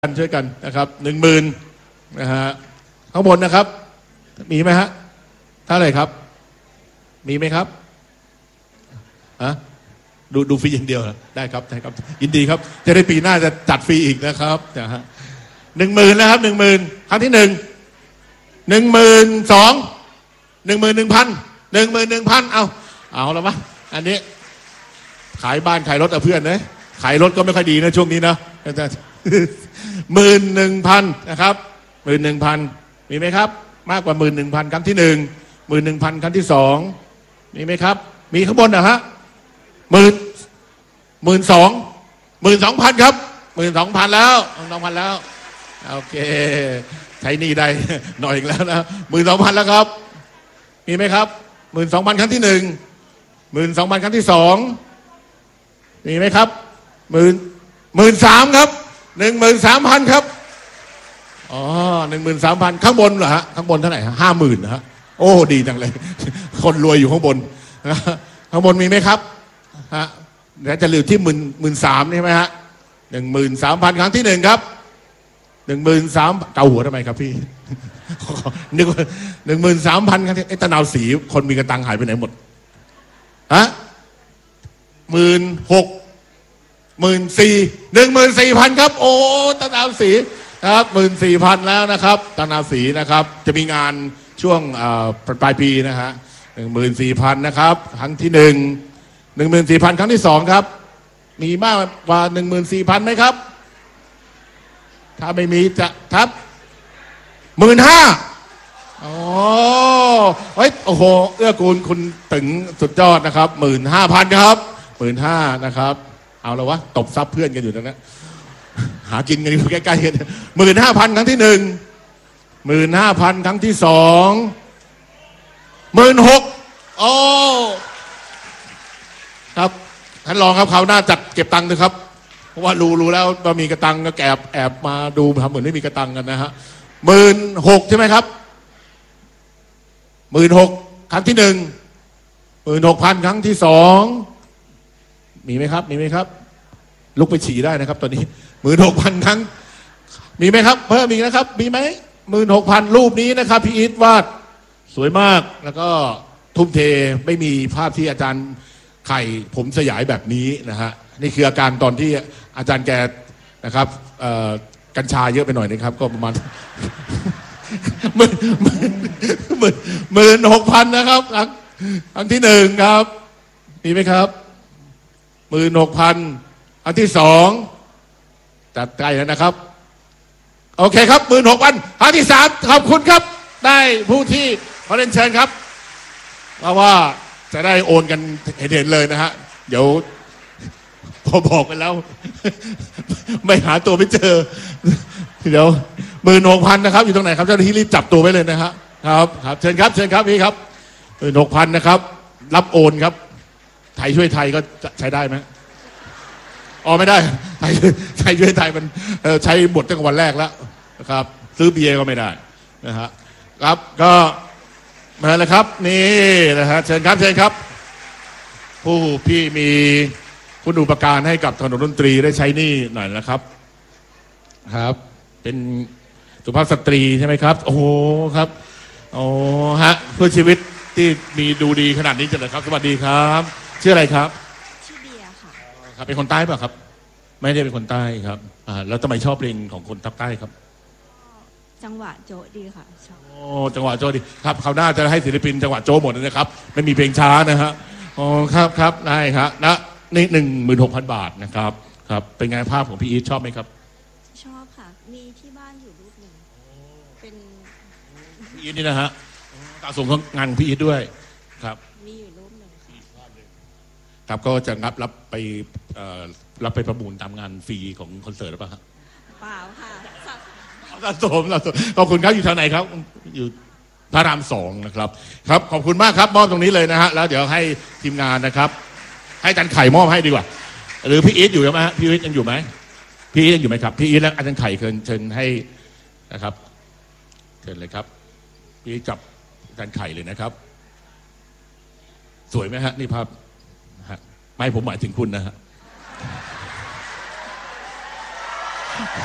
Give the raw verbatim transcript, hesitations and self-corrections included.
กันช่วยกันนะครับหนึ่งหมื่นนะฮะข้างบนนะครับมีไหมฮะเท่าไหร่ครับมีไหมครับฮะดูดูฟรีอย่างเดียวได้ครับได้ครับยินดีครับจะได้ปีหน้าจะจัดฟรีอีกนะครับนะฮะหนึ่งหมื่นนะครับหนึ่งหมื่นครั้งที่หนึ่งหนึ่งหมื่นสองหนึ่งหมื่นหนึ่งพันหนึ่งหมื่นหนึ่งพันเอาเอาแล้ววะอันนี้ขายบ้านขายรถเอาเพื่อนนะขายรถก็ไม่ค่อยดีนะช่วงนี้นะหมื่นหนึ่งพันนะครับหมื่นหนึ่งพันมีไหมครับมากกว่าหมื่นหนึ่งพันครั้งที่หนึ่งหมื่นหนึ่งพันครั้งที่สองมีไหมครับมีข้างบนนะฮะหมื่นหมื่นสองหมื่นสองพันครับหมื่นสองพันแล้วสองพันแล้วโอเคใช้นี่ได้หน่อยอีกแล้วนะหมื่นสองพันแล้วครับมีไหมครับหมื่นสองพันครั้งที่หนึ่งหมื่นสองพันครั้งที่สองมีไหมครับหมื่นหมื่นสามครับหนึ่งหมื่นสามพันครับอ๋อหนึ่งหมื่นสามพันข้างบนเหรอฮะข้างบนเท่าไหร่ฮะห้าหมื่นนะฮะโอ้ดีจังเลยคนรวยอยู่ข้างบนข้างบนมีไหมครับฮะเดี๋ยวจะเหลือที่หมื่นหมื่นสามใช่ไหมฮะหนึ่งหมื่นสามพันครั้งที่หนึ่งครับหนึ่งหมื่นสามเกาหัวทำไมครับพี่หนึ่งหนึ่งหมื่นสามพันครั้งที่ไอ้ตะนาวสีคนมีกระตังหายไปไหนหมดฮะหมื่นหกหมื่นสี่หนึ่งหมื่นสี่พันครับโอ้ตะนาวสีครับหมื่นสี่พันแล้วนะครับตะนาวสีนะครับจะมีงานช่วงปลายปีนะฮะหนึ่งหมื่นสี่พันนะครับครั้งที่หนึ่งหนึ่งหมื่นสี่พันครั้งที่สองครับมีมากกว่าหนึ่งหมื่นสี่พันไหมครับถ้าไม่มีจะทับหมื่นห้าโอ้เฮ้ยโอ้โหเอื้อกูลคุณถึงสุดยอดนะครับหมื่นห้าพันครับหมื่นห้านะครับเอาแล้ววะตบซับเพื่อนกันอยู่ตรงนั้นหากินกันอยู่ใกล้ๆกันหมื่นห้าพันครั้งที่หนึ่งหมื่นห้าพันครั้งที่สองหมื่นหกโอ้ครับท่านรองครับเขาวหน้าจัดเก็บตังค์นะครับเพราะว่ารู้รู้แล้วว่ามีกระตังก็แอบแอบมาดูทำเหมือนไม่มีกระตังกันนะฮะหมื่นหกใช่ไหมครับหมื่นหกครั้งที่หนึ่งหมื่นหกพันครั้งที่สองมีไหมครับมีไหมครับลุกไปฉี่ได้นะครับตอนนี้หมื่นหกพันครั้งมีไหมครับเพิ่มอีกนะครับมีไหมหมื่นหกพันรูปนี้นะครับพี่อีทวาดสวยมากแล้วก็ทุ่มเทไม่มีภาพที่อาจารย์ไข่ผมสยายแบบนี้นะฮะนี่คืออาการตอนที่อาจารย์แกนะครับกัญชาเยอะไปหน่อยนะครับก็ประมาณหมื่นหมื่นหมื่นหมื่นหกพันนะครับอันที่หนึ่งครับมีไหมครับหมื่นหกพันอันที่สองจัดใกล้แล้วนะครับโอเคครับหมื่นหกพันอันที่สามขอบคุณครับได้ผู้ที่ขอเรียนเชิญครับเพราะว่าจะได้โอนกันเห็นๆเลยนะฮะเดี๋ยวพอบอกไปแล้วไม่หาตัวไม่เจอเดี๋ยวหมื่นหกพันนะครับอยู่ตรงไหนครับเจ้าหน้าที่รีบจับตัวไว้เลยนะฮะครับครับเชิญครับเชิญครับพี่ครับหมื่นหกพันนะครับรับโอนครับไทยช่วยไทยก็ใช้ได้ไหมอ๋อไม่ได้ไทยไทยช่วยไทยมันใช้หมดตั้งแต่วันแรกแล้วนะครับซื้อเบียร์ก็ไม่ได้นะฮะครับก็มาเลยครับนี่นะฮะเชิญครับเชิญครับผู้พี่มีคุณอุปการให้กับถนนดนตรีได้ใช้นี่หน่อยนะครับครับเป็นสุภาพสตรีใช่ไหมครับโอ้โหครับโอ้ฮะเพื่อชีวิตที่มีดูดีขนาดนี้จังเลยครับสวัสดีครับชื่ออะไรครับชื่อเบียร์ค่ะครับเป็นคนใต้ป่ะครับไม่ได้เป็นคนใต้ครับอ่าแล้วทำไมชอบเพลงของคนทับใต้ครับจังหวะโจ๊ดีค่ะชอบโอ้จังหวะโจ๊ดีครับคราวหน้าจะให้ศิลปินจังหวะโจ๊หมดนะครับไม่มีเพลงช้านะฮะอ๋อครับครับได้ครับนะนี่หนึ่งหมื่นหกพันบาทนะครับครับเป็นไงภาพของพี่อีทชอบไหมครับชอบค่ะมีที่บ้านอยู่รูปหนึ่งเป็นพี่อีทนี่นะฮะตาส่งงานพี่อีทด้วยครับมีอยู่รูปหนึ่งครับก็จะรับรับไปรับไปประมูลตามงานฟรีของคอนเสิร์ตหรือเปล่าครับเปล่าค่ะสะสมสะสมขอบคุณครับอยู่แถวไหนครับอยู่พระรามสองนะครับครับขอบคุณมากครับมอบตรงนี้เลยนะฮะแล้วเดี๋ยวให้ทีมงานนะครับให้อาจารย์ไข่มอบให้ดีกว่าหรือพี่อีทอยู่ไหมฮะพี่อีทยังอยู่ไหมพี่อีทยังอยู่ไหมครับพี่อีทและอาจารย์ไข่เชิญเชิญให้นะครับเชิญเลยครับพี่กับอาจารย์ไข่เลยนะครับสวยไหมฮะนี่ภาพไม่ผมหมายถึงคุณนะฮะ